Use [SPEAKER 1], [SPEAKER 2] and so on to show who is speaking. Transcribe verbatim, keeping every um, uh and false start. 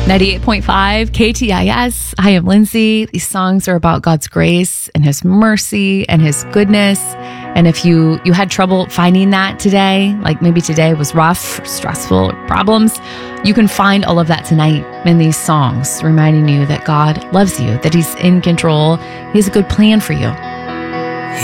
[SPEAKER 1] ninety-eight point five K T I S. I am Lindsay. These songs are about God's grace and His mercy and His goodness. And if you you had trouble finding that today, like maybe today was rough, stressful, problems, you can find all of that tonight in these songs, reminding you that God loves you, that He's in control. He has a good plan for you.